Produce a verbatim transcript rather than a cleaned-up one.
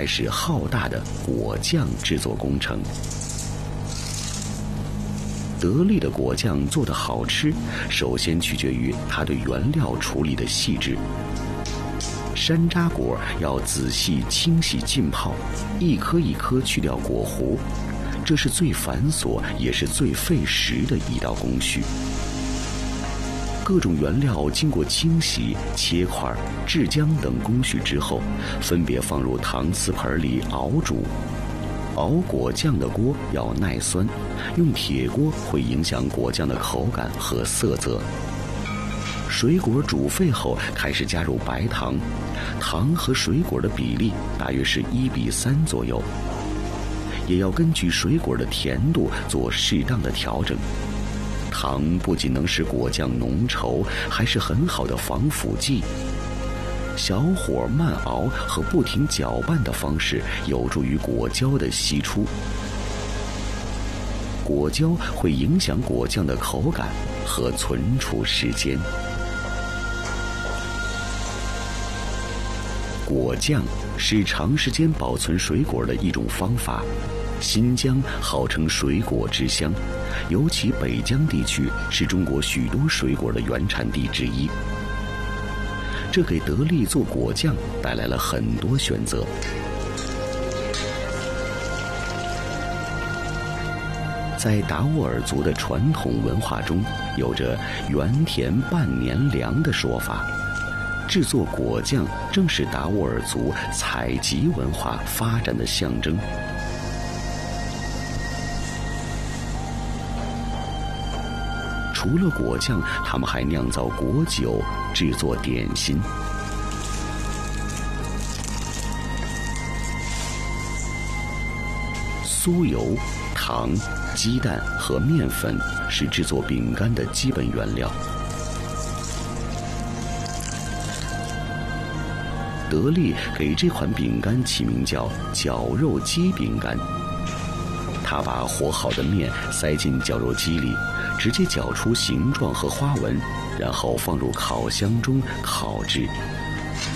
始浩大的果酱制作工程。得力的果酱做得好吃，首先取决于它对原料处理的细致。山楂果要仔细清洗浸泡，一颗一颗去掉果核，这是最繁琐也是最费时的一道工序。各种原料经过清洗、切块、制浆等工序之后，分别放入搪瓷盆里熬煮。熬果酱的锅要耐酸，用铁锅会影响果酱的口感和色泽。水果煮沸后开始加入白糖，糖和水果的比例大约是一比三左右，也要根据水果的甜度做适当的调整。糖不仅能使果酱浓稠，还是很好的防腐剂。小火慢熬和不停搅拌的方式有助于果胶的析出。果胶会影响果酱的口感和存储时间。果酱是长时间保存水果的一种方法。新疆号称水果之乡，尤其北疆地区是中国许多水果的原产地之一。这给得力做果酱带来了很多选择。在达斡尔族的传统文化中，有着园田半年粮的说法。制作果酱正是达斡尔族采集文化发展的象征。除了果酱，他们还酿造果酒，制作点心。酥油、糖、鸡蛋和面粉是制作饼干的基本原料。得力给这款饼干起名叫绞肉机饼干。他把和好的面塞进绞肉机里，直接绞出形状和花纹，然后放入烤箱中烤制。